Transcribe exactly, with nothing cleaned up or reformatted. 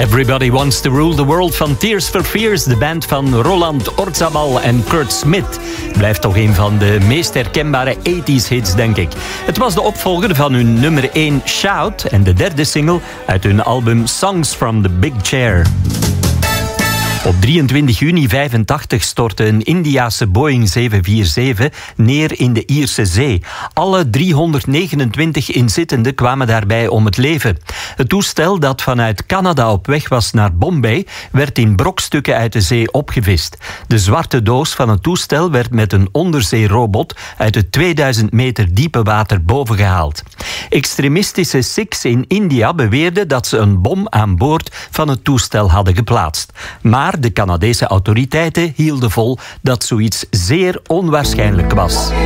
Everybody Wants to Rule the World van Tears for Fears. De band van Roland Orzabal en Kurt Smith. Blijft toch een van de meest herkenbare tachtiger hits, denk ik. Het was de opvolger van hun nummer één Shout en de derde single uit hun album Songs from the Big Chair. Op drieëntwintig juni vijfentachtig stortte een Indiase Boeing zeven vier zeven neer in de Ierse Zee. Alle driehonderdnegenentwintig inzittenden kwamen daarbij om het leven. Het toestel dat vanuit Canada op weg was naar Bombay werd in brokstukken uit de zee opgevist. De zwarte doos van het toestel werd met een onderzeerobot uit het tweeduizend meter diepe water bovengehaald. Extremistische Sikhs in India beweerden dat ze een bom aan boord van het toestel hadden geplaatst. Maar de Canadese autoriteiten hielden vol dat zoiets zeer onwaarschijnlijk was.